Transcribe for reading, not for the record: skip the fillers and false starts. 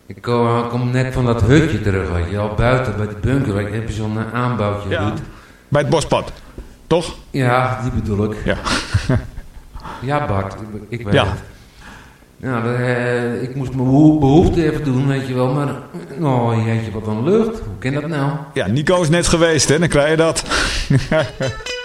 Ik kom net van dat hutje terug, weet je al buiten bij de bunker. Ik heb zo'n aanbouwtje. Ja. Hut. Bij het bospad, toch? Ja, die bedoel ik. Ja. Ja, Bart, ik weet Ja. het. Nou, ik moest mijn behoefte even doen, weet je wel. Maar, jeetje, wat een lucht. Hoe kan dat nou? Ja, Nico is net geweest, hè? Dan krijg je dat.